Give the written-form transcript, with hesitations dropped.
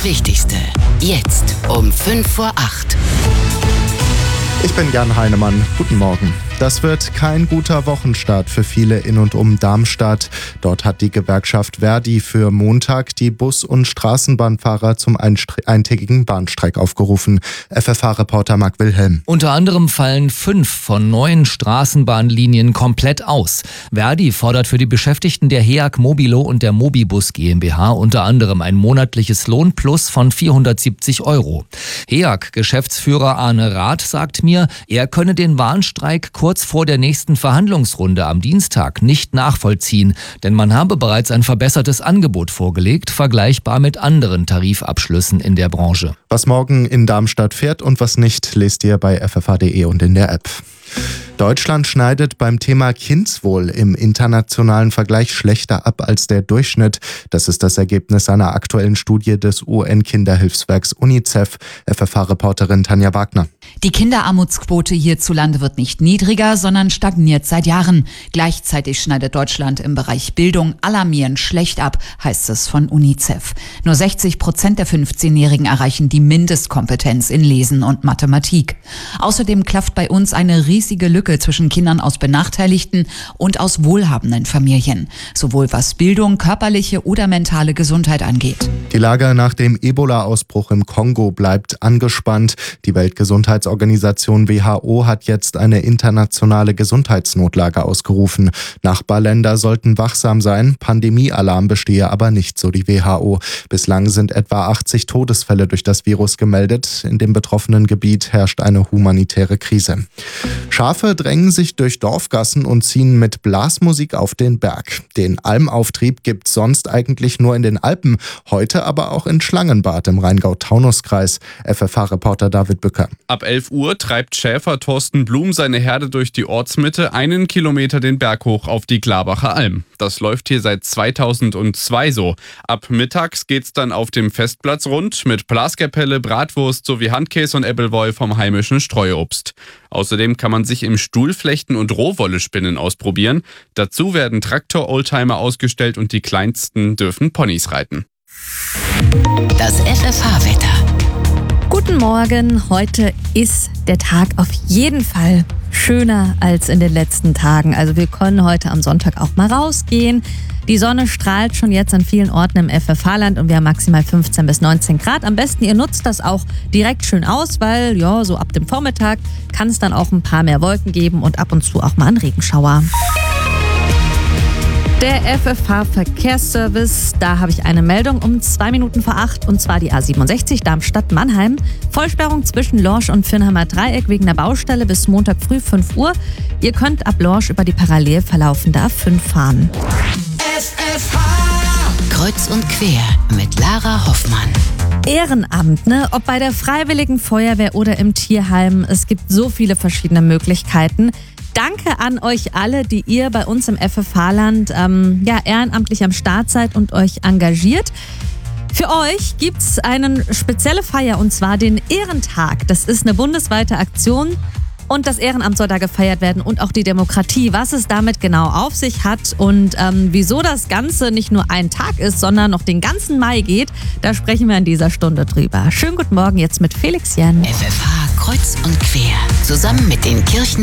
Das Wichtigste. Jetzt um 7:55. Ich bin Jan Heinemann. Guten Morgen. Das wird kein guter Wochenstart für viele in und um Darmstadt. Dort hat die Gewerkschaft Verdi für Montag die Bus- und Straßenbahnfahrer zum eintägigen Bahnstreik aufgerufen. FFH-Reporter Marc Wilhelm. Unter anderem fallen 5 von 9 Straßenbahnlinien komplett aus. Verdi fordert für die Beschäftigten der HEAG Mobilo und der Mobibus GmbH unter anderem ein monatliches Lohnplus von 470 €. HEAG-Geschäftsführer Arne Rath sagt mir, er könne den Warnstreik kurz vor der nächsten Verhandlungsrunde am Dienstag nicht nachvollziehen, denn man habe bereits ein verbessertes Angebot vorgelegt, vergleichbar mit anderen Tarifabschlüssen in der Branche. Was morgen in Darmstadt fährt und was nicht, lest ihr bei ffh.de und in der App. Deutschland schneidet beim Thema Kindswohl im internationalen Vergleich schlechter ab als der Durchschnitt. Das ist das Ergebnis einer aktuellen Studie des UN-Kinderhilfswerks UNICEF. FFH-Reporterin Tanja Wagner. Die Kinderarmutsquote hierzulande wird nicht niedriger, sondern stagniert seit Jahren. Gleichzeitig schneidet Deutschland im Bereich Bildung alarmierend schlecht ab, heißt es von UNICEF. Nur 60% der 15-Jährigen erreichen die Mindestkompetenz in Lesen und Mathematik. Außerdem klafft bei uns eine riesige Lücke zwischen Kindern aus benachteiligten und aus wohlhabenden Familien, sowohl was Bildung, körperliche oder mentale Gesundheit angeht. Die Lage nach dem Ebola-Ausbruch im Kongo bleibt angespannt. Die Weltgesundheitsorganisation WHO hat jetzt eine internationale Gesundheitsnotlage ausgerufen. Nachbarländer sollten wachsam sein. Pandemiealarm bestehe aber nicht, so die WHO. Bislang sind etwa 80 Todesfälle durch das Virus gemeldet. In dem betroffenen Gebiet herrscht eine humanitäre Krise. Schafe drängen sich durch Dorfgassen und ziehen mit Blasmusik auf den Berg. Den Almauftrieb gibt's sonst eigentlich nur in den Alpen, heute aber auch in Schlangenbad im Rheingau-Taunus-Kreis. FFH-Reporter David Bücker. Ab 11 Uhr treibt Schäfer Thorsten Blum seine Herde durch die Ortsmitte 1 Kilometer den Berg hoch auf die Glabacher Alm. Das läuft hier seit 2002 so. Ab mittags geht's dann auf dem Festplatz rund mit Blaskapelle, Bratwurst sowie Handkäse und Äppelwoi vom heimischen Streuobst. Außerdem kann man sich im Stuhlflechten und Rohwolle spinnen ausprobieren. Dazu werden Traktor-Oldtimer ausgestellt und die Kleinsten dürfen Ponys reiten. Das FFH-Wetter. Guten Morgen, heute ist der Tag auf jeden Fall schöner als in den letzten Tagen. Also wir können heute am Sonntag auch mal rausgehen. Die Sonne strahlt schon jetzt an vielen Orten im FFH-Land und wir haben maximal 15 bis 19 Grad. Am besten ihr nutzt das auch direkt schön aus, weil ja, so ab dem Vormittag kann es dann auch ein paar mehr Wolken geben und ab und zu auch mal einen Regenschauer. Der FFH-Verkehrsservice, da habe ich eine Meldung um 2 Minuten vor 8 und zwar die A67 Darmstadt-Mannheim. Vollsperrung zwischen Lorsch und Vinnheimer Dreieck wegen der Baustelle bis Montag früh 5 Uhr. Ihr könnt ab Lorsch über die parallel verlaufende A5 fahren. FFH Kreuz und quer mit Lara Hoffmann. Ehrenamt, ne? Ob bei der Freiwilligen Feuerwehr oder im Tierheim, es gibt so viele verschiedene Möglichkeiten. Danke an euch alle, die ihr bei uns im FFH-Land ehrenamtlich am Start seid und euch engagiert. Für euch gibt's eine spezielle Feier und zwar den Ehrentag. Das ist eine bundesweite Aktion und das Ehrenamt soll da gefeiert werden und auch die Demokratie. Was es damit genau auf sich hat und wieso das Ganze nicht nur ein Tag ist, sondern noch den ganzen Mai geht, da sprechen wir in dieser Stunde drüber. Schönen guten Morgen jetzt mit Felix Jen. FFH Kreuz und quer. Zusammen mit den Kirchen